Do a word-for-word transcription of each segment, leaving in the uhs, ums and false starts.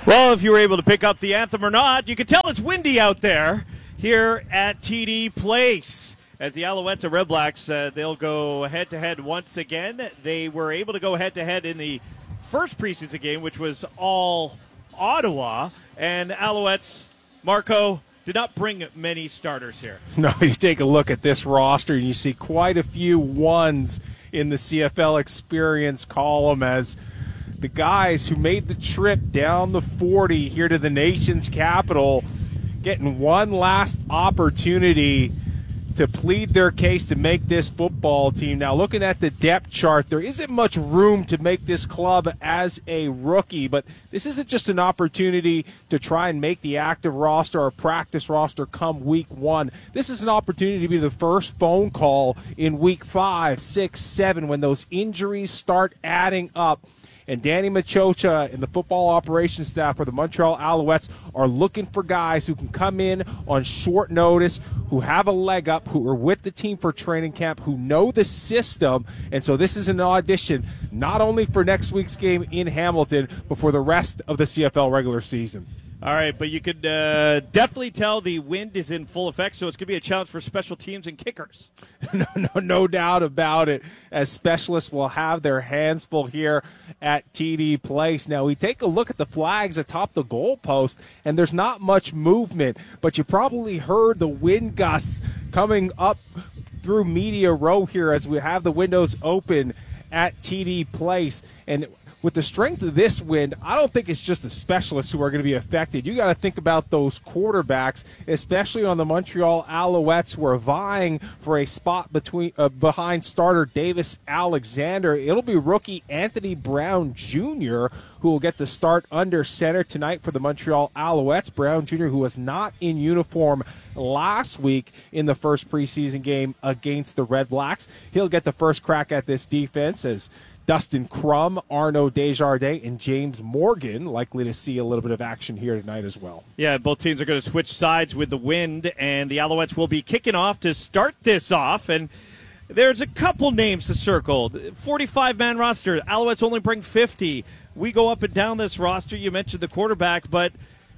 Well, if you were able to pick up the anthem or not, you can tell it's windy out there here at T D Place. As the Alouettes and Red Blacks, uh, they'll go head-to-head once again. They were able to go head-to-head in the first preseason game, which was all Ottawa. And Alouettes, Marco, did not bring many starters here. No, you take a look at this roster, and you see quite a few ones in the C F L experience column as the guys who made the trip down the forty here to the nation's capital getting one last opportunity to plead their case to make this football team. Now, looking at the depth chart, there isn't much room to make this club as a rookie, but this isn't just an opportunity to try and make the active roster or practice roster come week one. This is an opportunity to be the first phone call in week five, six, seven, when those injuries start adding up. And Danny Machocha and the football operations staff for the Montreal Alouettes are looking for guys who can come in on short notice, who have a leg up, who are with the team for training camp, who know the system. And so this is an audition not only for next week's game in Hamilton, but for the rest of the C F L regular season. All right, but you could uh, definitely tell the wind is in full effect, so it's going to be a challenge for special teams and kickers. no, no, no doubt about it, as specialists will have their hands full here at T D Place. Now, we take a look at the flags atop the goalpost, and there's not much movement, but you probably heard the wind gusts coming up through Media Row here as we have the windows open at T D Place. And with the strength of this wind, I don't think it's just the specialists who are going to be affected. You got to think about those quarterbacks, especially on the Montreal Alouettes, who are vying for a spot between uh, behind starter Davis Alexander. It'll be rookie Anthony Brown Junior who will get the start under center tonight for the Montreal Alouettes. Brown Junior, who was not in uniform last week in the first preseason game against the Red Blacks. He'll get the first crack at this defense as Dustin Crum, Arnaud Desjardins, and James Morgan likely to see a little bit of action here tonight as well. Yeah, both teams are going to switch sides with the wind, and the Alouettes will be kicking off to start this off. And there's a couple names to circle. forty-five man roster. Alouettes only bring fifty. We go up and down this roster. You mentioned the quarterback, but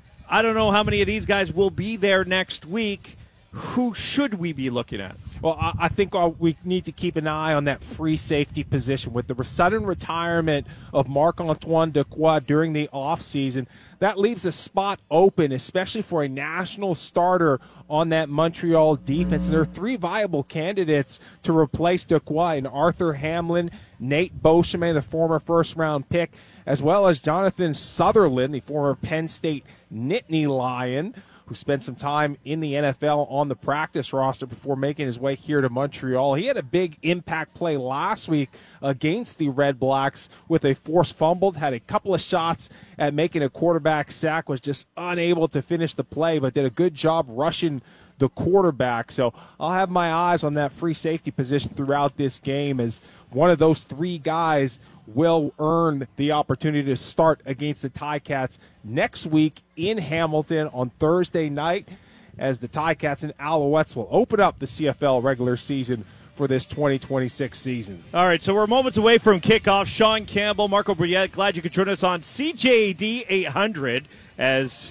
I don't know how many of these guys will be there next week. Who should we be looking at? Well, I think we need to keep an eye on that free safety position. With the sudden retirement of Marc-Antoine Dequoy during the offseason, that leaves a spot open, especially for a national starter on that Montreal defense. And there are three viable candidates to replace Dequoy, and Arthur Hamlin, Nate Beauchemin, the former first-round pick, as well as Jonathan Sutherland, the former Penn State Nittany Lion, who spent some time in the N F L on the practice roster before making his way here to Montreal. He had a big impact play last week against the Red Blacks with a forced fumble, had a couple of shots at making a quarterback sack, was just unable to finish the play, but did a good job rushing the quarterback. So I'll have my eyes on that free safety position throughout this game, as one of those three guys will earn the opportunity to start against the Ticats next week in Hamilton on Thursday night, as the Ticats and Alouettes will open up the C F L regular season for this twenty twenty-six season. All right, so we're moments away from kickoff. Sean Campbell, Marco Briette, glad you could join us on C J A D eight hundred as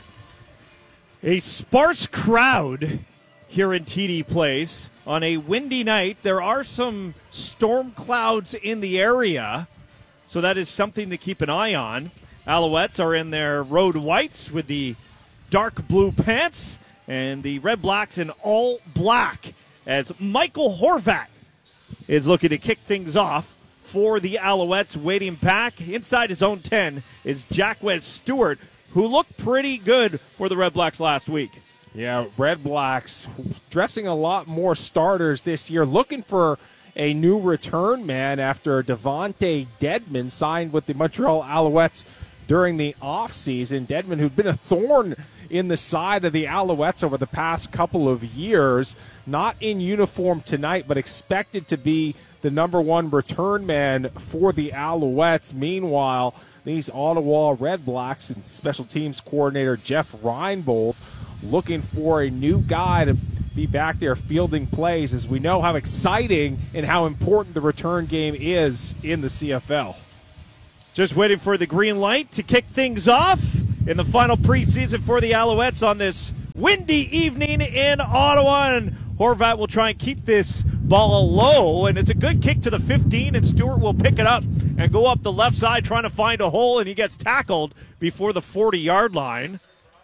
a sparse crowd here in T D Place on a windy night. There are some storm clouds in the area, so that is something to keep an eye on. Alouettes are in their road whites with the dark blue pants, and the Red Blacks in all black, as Michael Horvat is looking to kick things off for the Alouettes. Waiting back inside his own ten is Jacquez Stewart, who looked pretty good for the Red Blacks last week. Yeah, Red Blacks dressing a lot more starters this year, looking for a new return man after Devontae Dedmon signed with the Montreal Alouettes during the offseason. Dedmon, who'd been a thorn in the side of the Alouettes over the past couple of years, not in uniform tonight, but expected to be the number one return man for the Alouettes. Meanwhile, these Ottawa Red Blacks and special teams coordinator Jeff Reinbold looking for a new guy to be back there fielding plays, as we know how exciting and how important the return game is in the C F L. Just waiting for the green light to kick things off. in the final preseason for the Alouettes on this windy evening in Ottawa. And Horvat will try and keep this ball low, and it's a good kick to the fifteen, and Stewart will pick it up and go up the left side trying to find a hole, and he gets tackled before the forty-yard line.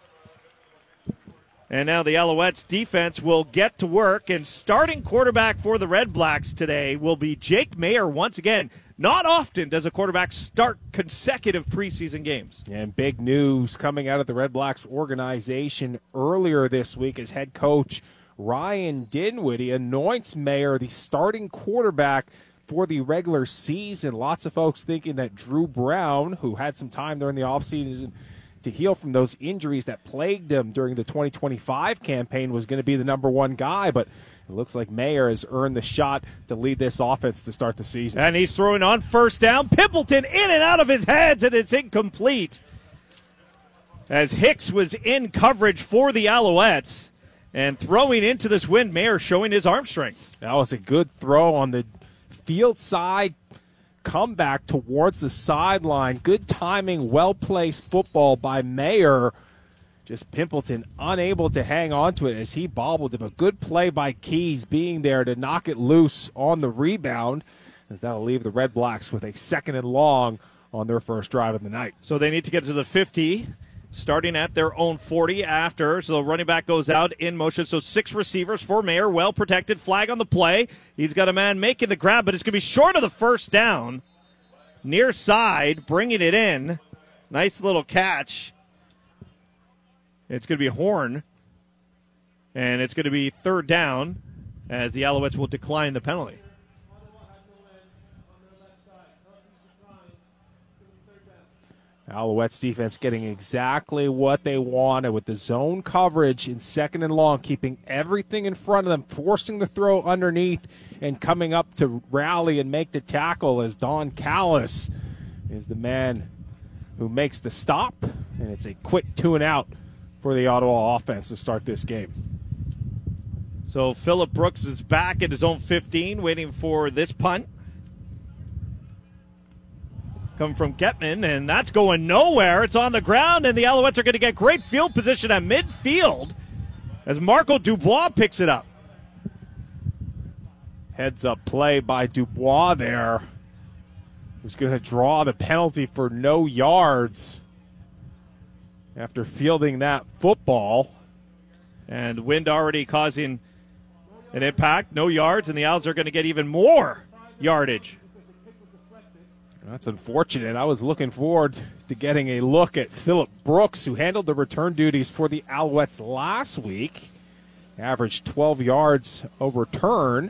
And now the Alouettes defense will get to work, and starting quarterback for the Red Blacks today will be Jake Maier once again. Not often does a quarterback start consecutive preseason games. And big news coming out of the Red Blacks organization earlier this week as head coach Ryan Dinwiddie anoints Maier the starting quarterback for the regular season. Lots of folks thinking that Drew Brown, who had some time during the offseason to heal from those injuries that plagued him during the twenty twenty-five campaign, was going to be the number one guy, but it looks like Maier has earned the shot to lead this offense to start the season. And he's throwing on first down. Pimpleton in and out of his hands, and it's incomplete. As Hicks was in coverage for the Alouettes, and throwing into this wind, Maier showing his arm strength. That was a good throw on the field side, comeback towards the sideline. Good timing, well-placed football by Maier. Just Pimpleton unable to hang on to it as he bobbled him. A good play by Keys being there to knock it loose on the rebound, as that'll leave the Red Blacks with a second and long on their first drive of the night. So they need to get to the fifty, starting at their own forty after. So the running back goes out in motion. So six receivers for Maier, well protected. Flag on the play. He's got a man making the grab, but it's going to be short of the first down. Near side, bringing it in. Nice little catch. It's going to be Horn, and it's going to be third down as the Alouettes will decline the penalty. Alouettes defense getting exactly what they wanted with the zone coverage in second and long, keeping everything in front of them, forcing the throw underneath, and coming up to rally and make the tackle as Don Callis is the man who makes the stop, and it's a quick two and out for the Ottawa offense to start this game. So Phillip Brooks is back at his own fifteen, waiting for this punt. Coming from Getman, and that's going nowhere. It's on the ground, and the Alouettes are going to get great field position at midfield as Marco Dubois picks it up. Heads up play by Dubois there, who's going to draw the penalty for no yards after fielding that football. And wind already causing an impact. No yards, and the Owls are going to get even more yardage. That's unfortunate. I was looking forward to getting a look at Phillip Brooks, who handled the return duties for the Alouettes last week. Averaged twelve yards a return.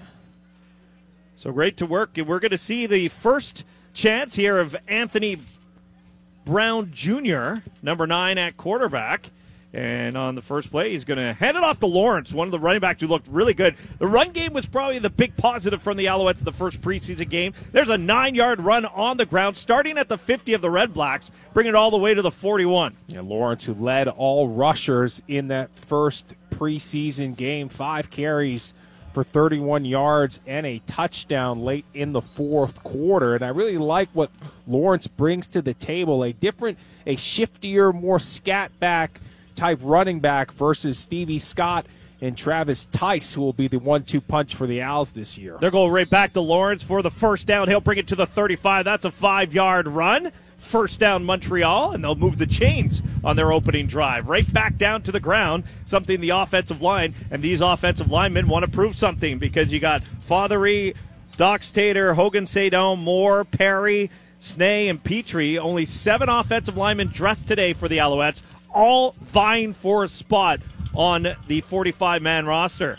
So great to work. We're going to see the first chance here of Anthony Brown Junior, number nine at quarterback. And on the first play, he's going to hand it off to Lawrence, one of the running backs who looked really good. The run game was probably the big positive from the Alouettes in the first preseason game. There's a nine-yard run on the ground, starting at the fifty of the Red Blacks, bringing it all the way to the forty-one. And Lawrence, who led all rushers in that first preseason game, five carries for thirty-one yards and a touchdown late in the fourth quarter. And I really like what Lawrence brings to the table, a different, a shiftier, more scat back type running back versus Stevie Scott and Travis Tice, who will be the one two punch for the Owls this year. They're going right back to Lawrence for the first down. He'll bring it to the thirty-five. That's a five-yard run. First down Montreal, and they'll move the chains on their opening drive. Right back down to the ground, something the offensive line, and these offensive linemen want to prove something because you got Fothery, Doc Stater, Hogan Saydon, Moore, Perry, Snee, and Petrie. Only seven offensive linemen dressed today for the Alouettes, all vying for a spot on the forty-five man roster.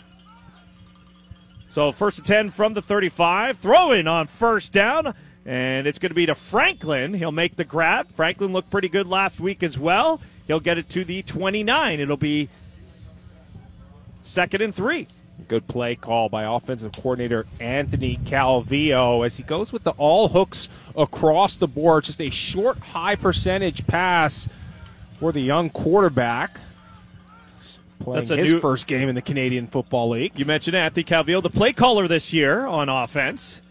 So first and ten from the thirty-five. Throwing on first down, and it's going to be to Franklin. He'll make the grab. Franklin looked pretty good last week as well. He'll get it to the twenty-nine. It'll be second and three. Good play call by offensive coordinator Anthony Calvillo as he goes with the all hooks across the board. Just a short, high percentage pass for the young quarterback, playing his new, first game in the Canadian Football League. You mentioned Anthony Calvillo, the play caller this year on offense.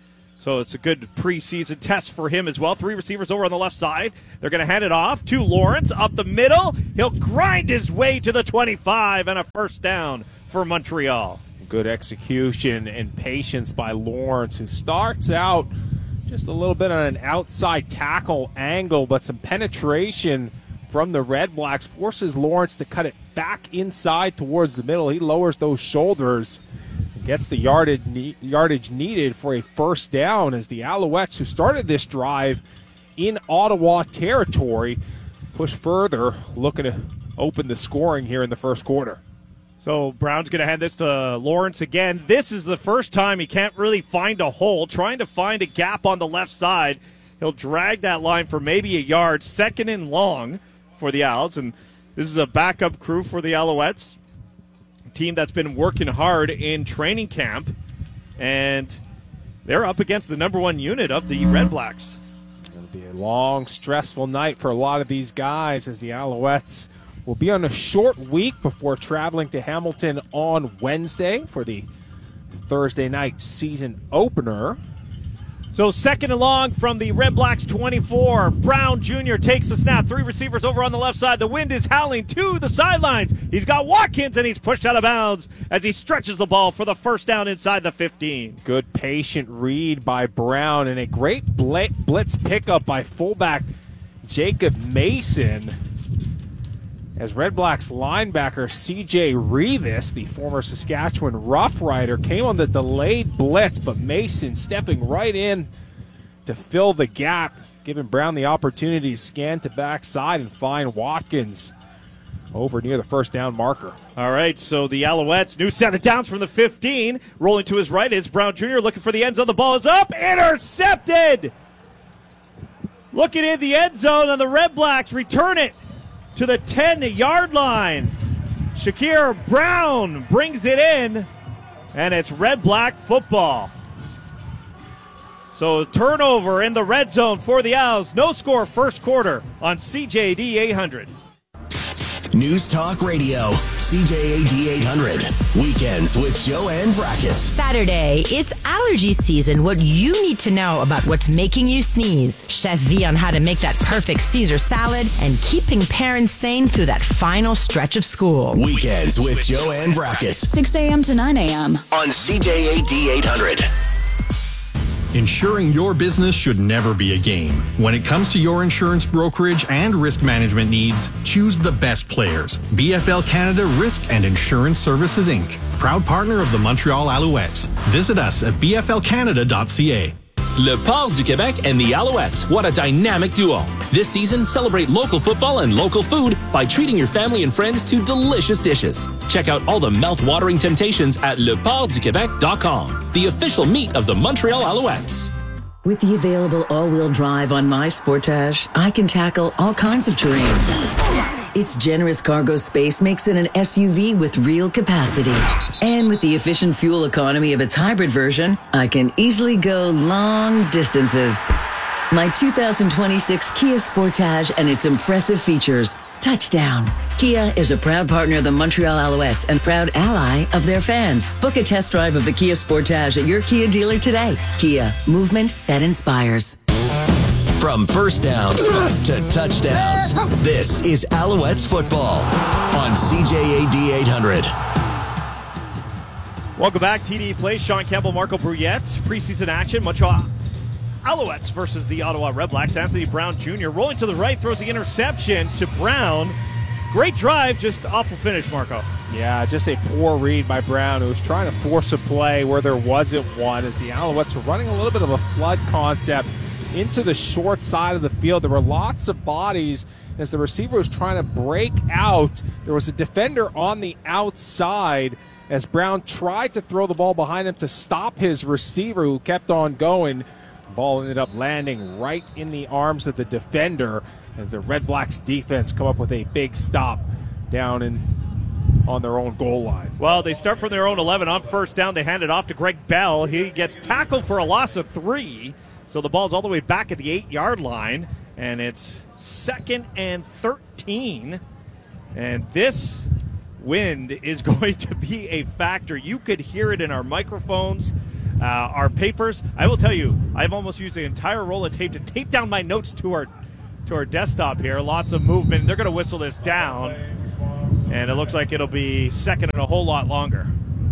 So it's a good preseason test for him as well. Three receivers over on the left side. They're going to hand it off to Lawrence up the middle. He'll grind his way to the twenty-five and a first down for Montreal. Good execution and patience by Lawrence, who starts out just a little bit on an outside tackle angle, but some penetration from the Red Blacks forces Lawrence to cut it back inside towards the middle. He lowers those shoulders and gets the yardage, yardage needed for a first down as the Alouettes, who started this drive in Ottawa territory, push further, looking to open the scoring here in the first quarter. So Brown's going to hand this to Lawrence again. This is the first time he can't really find a hole, trying to find a gap on the left side. He'll drag that line for maybe a yard, second and long for the Owls. And this is a backup crew for the Alouettes, a team that's been working hard in training camp. And they're up against the number one unit of the Red Blacks. It'll be a long, stressful night for a lot of these guys as the Alouettes will be on a short week before traveling to Hamilton on Wednesday for the Thursday night season opener. So second and long from the Red Blacks twenty-four. Brown Junior takes the snap. Three receivers over on the left side. The wind is howling to the sidelines. He's got Watkins, and he's pushed out of bounds as he stretches the ball for the first down inside the fifteen. Good patient read by Brown and a great blitz pickup by fullback Jacob Mason, as Red Blacks linebacker C J Revis, the former Saskatchewan Rough Rider, came on the delayed blitz, but Mason stepping right in to fill the gap, giving Brown the opportunity to scan to backside and find Watkins over near the first down marker. All right, so the Alouettes, new set of downs from the fifteen. Rolling to his right is Brown Junior looking for the end zone. The ball is up, intercepted! Looking in the end zone, and the Red Blacks return it to the ten-yard line. Shakir Brown brings it in, and it's Red-Black football. So turnover in the red zone for the Owls. No score first quarter on C J A D eight hundred. News Talk Radio, C J A D eight hundred. Weekends with Joanne Vrackus. Saturday, it's allergy season. What you need to know about what's making you sneeze. Chef V on how to make that perfect Caesar salad and keeping parents sane through that final stretch of school. Weekends with Joanne Vrackus. six a.m. to nine a.m. on C J A D eight hundred. Insuring your business should never be a game. When it comes to your insurance brokerage and risk management needs, choose the best players. B F L Canada Risk and Insurance Services, Incorporated. Proud partner of the Montreal Alouettes. Visit us at b f l canada dot c a. Le Port du Québec and the Alouettes. What a dynamic duo. This season, celebrate local football and local food by treating your family and friends to delicious dishes. Check out all the mouth-watering temptations at le port du quebec dot com, the official meat of the Montreal Alouettes. With the available all-wheel drive on my Sportage, I can tackle all kinds of terrain. Its generous cargo space makes it an S U V with real capacity. And with the efficient fuel economy of its hybrid version, I can easily go long distances. My two thousand twenty-six Kia Sportage and its impressive features. Touchdown. Kia is a proud partner of the Montreal Alouettes and proud ally of their fans. Book a test drive of the Kia Sportage at your Kia dealer today. Kia, movement that inspires. From first downs to touchdowns, this is Alouettes football on C J A D eight hundred. Welcome back. T D plays Sean Campbell, Marco Brouillette. Preseason action. Montreal Alouettes versus the Ottawa Red Blacks. Anthony Brown Junior rolling to the right, throws the interception to Brown. Great drive, just awful finish, Marco. Yeah, just a poor read by Brown, who was trying to force a play where there wasn't one, as the Alouettes were running a little bit of a flood concept into the short side of the field. There were lots of bodies as the receiver was trying to break out. There was a defender on the outside as Brown tried to throw the ball behind him to stop his receiver, who kept on going. The ball ended up landing right in the arms of the defender as the Red Blacks defense come up with a big stop down in on their own goal line. Well, they start from their own eleven. On first down, they hand it off to Greg Bell. He gets tackled for a loss of three. So the ball's all the way back at the eight-yard line, and it's second and thirteen. And this wind is going to be a factor. You could hear it in our microphones. uh, our papers. I will tell you, I've almost used the entire roll of tape to tape down my notes to our to our desktop here. Lots of movement. They're going to whistle this down, and it looks like it'll be second and a whole lot longer.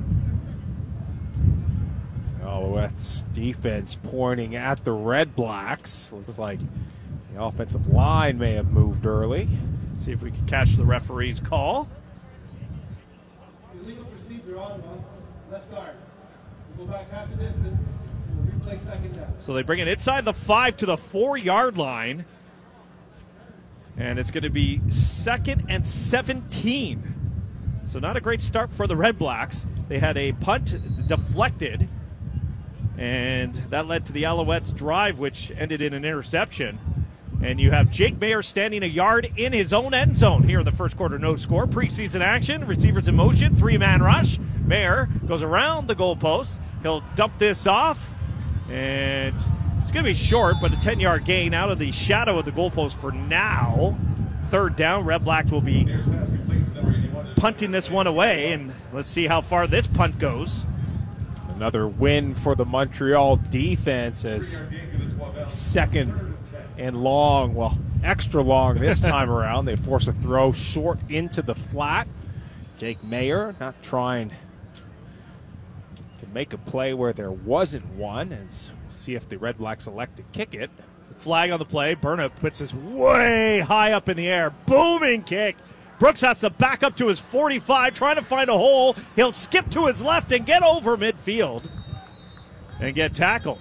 Alouettes defense pointing at the Red Blacks. Looks like the offensive line may have moved early. See if we can catch the referee's call. Illegal procedure on left guard. We'll go back half the distance. We'll replay second down. So they bring it inside the five to the four-yard line. And it's going to be second and seventeen. So not a great start for the Red Blacks. They had a punt deflected, and that led to the Alouettes' drive, which ended in an interception. And you have Jake Mayer standing a yard in his own end zone here in the first quarter. No score. Preseason action. Receivers in motion. Three-man rush. Mayer goes around the goalpost. He'll dump this off. And it's going to be short, but a ten-yard gain out of the shadow of the goalpost for now. Third down. Red Blacks will be punting this one away. And let's see how far this punt goes. Another win for the Montreal defense as second and long, well, extra long this time around. They force a throw short into the flat. Jake Mayer not trying to make a play where there wasn't one, and see if the Red Blacks elect to kick it. Flag on the play. Burnett puts this way high up in the air. Booming kick. Brooks has to back up to his forty-five, trying to find a hole. He'll skip to his left and get over midfield and get tackled.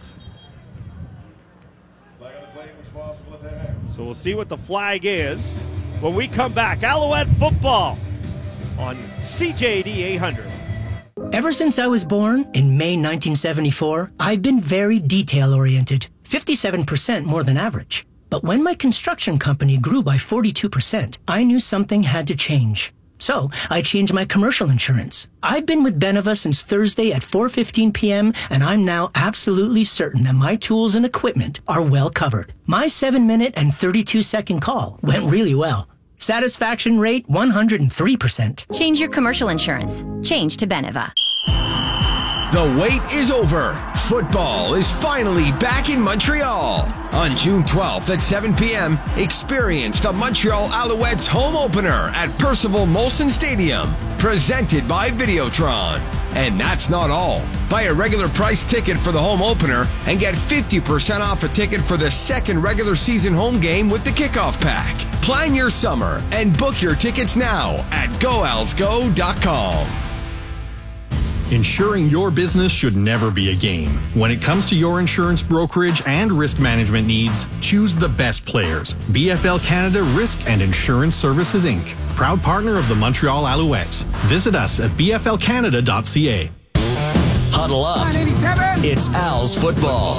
So we'll see what the flag is when we come back. Alouette football on C J A D eight hundred. Ever since I was born in May nineteen seventy-four, I've been very detail-oriented, fifty-seven percent more than average. But when my construction company grew by forty-two percent, I knew something had to change. So I changed my commercial insurance. I've been with Beneva since Thursday at four fifteen p.m., and I'm now absolutely certain that my tools and equipment are well covered. My seven minute and thirty-two second call went really well. Satisfaction rate one hundred three percent. Change your commercial insurance. Change to Beneva. The wait is over. Football is finally back in Montreal. On June twelfth at seven p.m., experience the Montreal Alouettes home opener at Percival Molson Stadium, presented by Videotron. And that's not all. Buy a regular price ticket for the home opener and get fifty percent off a ticket for the second regular season home game with the kickoff pack. Plan your summer and book your tickets now at go als go dot com. Insuring your business should never be a game. When it comes to your insurance brokerage and risk management needs, choose the best players. B F L Canada Risk and Insurance Services, Incorporated. Proud partner of the Montreal Alouettes. Visit us at b f l canada dot c a. Huddle up. It's Al's football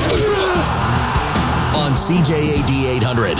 on C J A D eight hundred.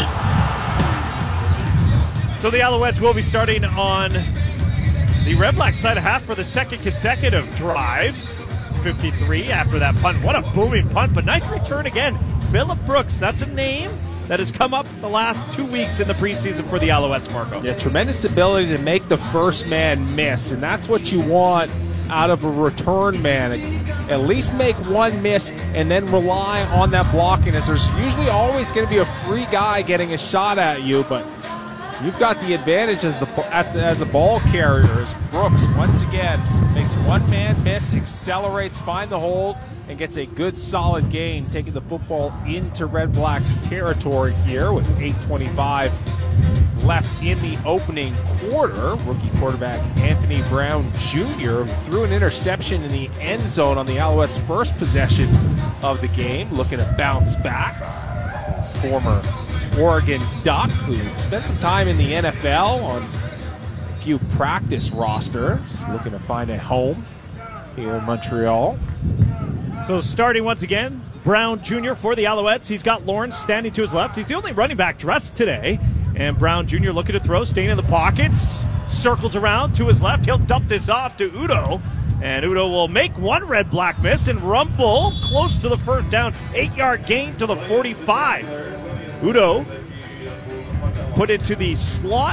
So the Alouettes will be starting on the Red Black side of half for the second consecutive drive. fifty-three after that punt. What a booming punt, but nice return again. Phillip Brooks, that's a name that has come up the last two weeks in the preseason for the Alouettes, Marco. Yeah, tremendous ability to make the first man miss, and that's what you want out of a return man. At least make one miss and then rely on that blocking, as there's usually always going to be a free guy getting a shot at you, but you've got the advantage as the as a ball carrier. As Brooks once again makes one man miss, accelerates, find the hold, and gets a good solid gain, taking the football into Red Blacks territory here with eight twenty-five left in the opening quarter. Rookie quarterback Anthony Brown Junior threw an interception in the end zone on the Alouettes' first possession of the game, looking to bounce back. Former Oregon Duck, who spent some time in the N F L on a few practice rosters, looking to find a home here in Montreal. So starting once again, Brown Junior for the Alouettes. He's got Lawrence standing to his left. He's the only running back dressed today. And Brown Junior looking to throw, staying in the pockets, circles around to his left. He'll dump this off to Udo. And Udo will make one Red Black miss and rumble close to the first down. Eight-yard gain to the forty-five. Udo put into the slot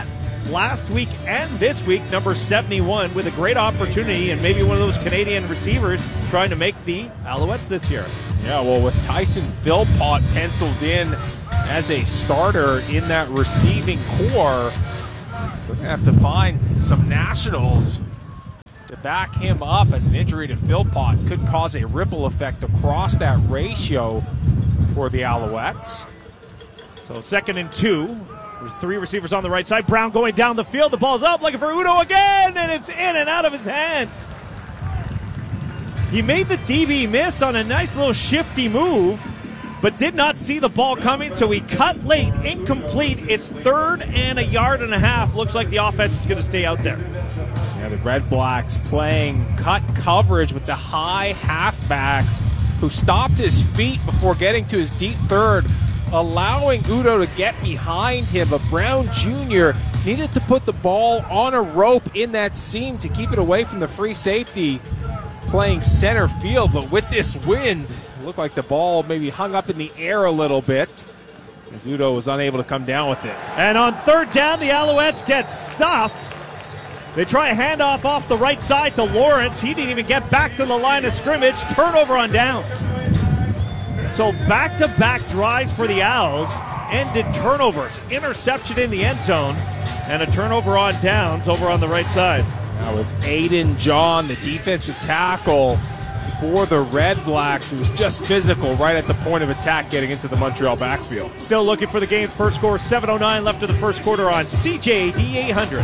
last week and this week, number seventy-one, with a great opportunity and maybe one of those Canadian receivers trying to make the Alouettes this year. Yeah, well, with Tyson Philpott penciled in as a starter in that receiving core, we're going to have to find some nationals to back him up, as an injury to Philpott could cause a ripple effect across that ratio for the Alouettes. So second and two. There's three receivers on the right side. Brown going down the field. The ball's up, looking for Udo again, and it's in and out of his hands. He made the D B miss on a nice little shifty move, but did not see the ball coming, so he cut late, incomplete. It's third and a yard and a half. Looks like the offense is going to stay out there. Yeah, the Red Blacks playing cut coverage with the high halfback who stopped his feet before getting to his deep third, allowing Udo to get behind him. But Brown Junior needed to put the ball on a rope in that seam to keep it away from the free safety playing center field. But with this wind, it looked like the ball maybe hung up in the air a little bit, as Udo was unable to come down with it. And on third down, the Alouettes get stuffed. They try a handoff off the right side to Lawrence. He didn't even get back to the line of scrimmage. Turnover on downs. So back-to-back drives for the Owls ended turnovers. Interception in the end zone and a turnover on downs over on the right side. That was Aiden John, the defensive tackle for the Red Blacks, who was just physical right at the point of attack getting into the Montreal backfield. Still looking for the game's first score. seven oh nine left of the first quarter on C J D eight hundred.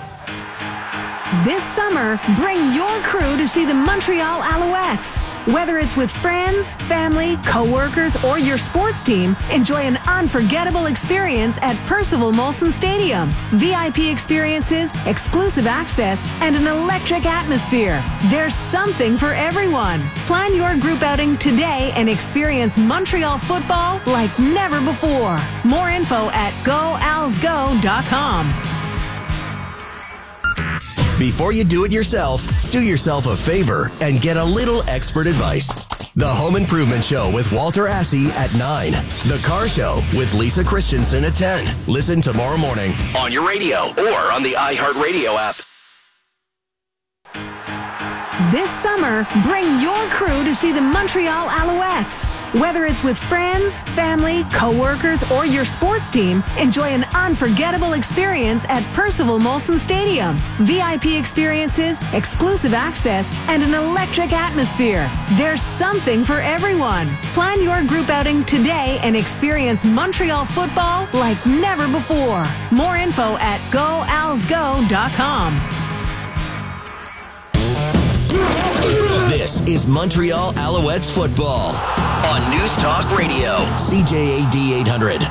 This summer, bring your crew to see the Montreal Alouettes. Whether it's with friends, family, co-workers, or your sports team, enjoy an unforgettable experience at Percival Molson Stadium. V I P experiences, exclusive access, and an electric atmosphere. There's something for everyone. Plan your group outing today and experience Montreal football like never before. More info at go als go dot com. Before you do it yourself, do yourself a favor and get a little expert advice. The Home Improvement Show with Walter Assey at nine. The Car Show with Lisa Christensen at ten. Listen tomorrow morning on your radio or on the iHeartRadio app. This summer, bring your crew to see the Montreal Alouettes. Whether it's with friends, family, co-workers, or your sports team, enjoy an unforgettable experience at Percival Molson Stadium. V I P experiences, exclusive access, and an electric atmosphere. There's something for everyone. Plan your group outing today and experience Montreal football like never before. More info at go als go dot com. This is Montreal Alouettes football on News Talk Radio, C J A D eight hundred.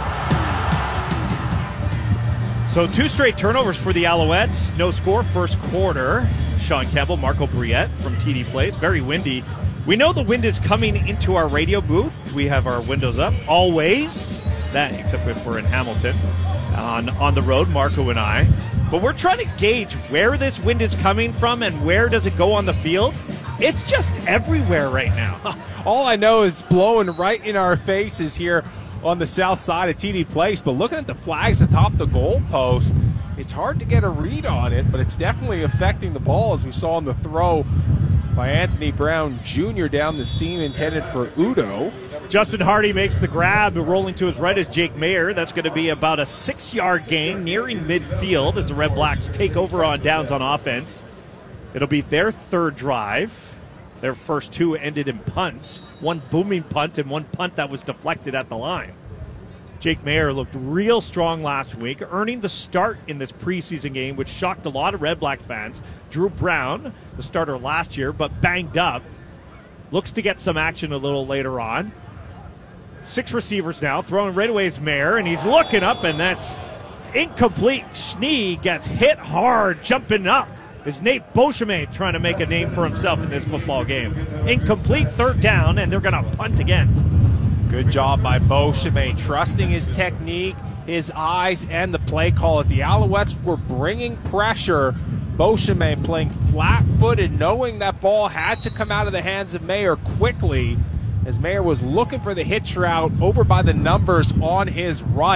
So two straight turnovers for the Alouettes. No score first quarter. Sean Campbell, Marco Briette from T D Place. Very windy. We know the wind is coming into our radio booth. We have our windows up always. That, except if we're in Hamilton on, on the road, Marco and I. But we're trying to gauge where this wind is coming from and where does it go on the field. It's just everywhere right now. All I know is blowing right in our faces here on the south side of T D Place. But looking at the flags atop the goalpost, it's hard to get a read on it, but it's definitely affecting the ball, as we saw in the throw by Anthony Brown Junior down the seam intended for Udo. Justin Hardy makes the grab. Rolling to his right is Jake Mayer. That's going to be about a six-yard gain nearing midfield as the Red Blacks take over on downs on offense. It'll be their third drive. Their first two ended in punts. One booming punt and one punt that was deflected at the line. Jake Mayer looked real strong last week, earning the start in this preseason game, which shocked a lot of Red Black fans. Drew Brown, the starter last year, but banged up, looks to get some action a little later on. Six receivers now, throwing right away is Mayer, and he's looking up, and that's incomplete. Schnee gets hit hard, jumping up. Is Nate Beauchemin trying to make a name for himself in this football game. Incomplete, third down, and they're going to punt again. Good job by Beauchemin, trusting his technique, his eyes, and the play call as the Alouettes were bringing pressure. Beauchemin playing flat-footed, knowing that ball had to come out of the hands of Mayer quickly, as Mayer was looking for the hitch route over by the numbers on his right.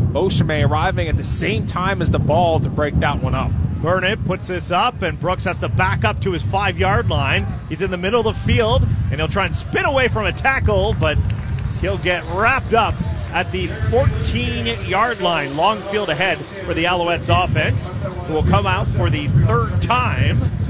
Oshime arriving at the same time as the ball to break that one up. Burnett puts this up, and Brooks has to back up to his five-yard line. He's in the middle of the field, and he'll try and spin away from a tackle, but he'll get wrapped up at the fourteen-yard line. Long field ahead for the Alouettes offense, who will come out for the third time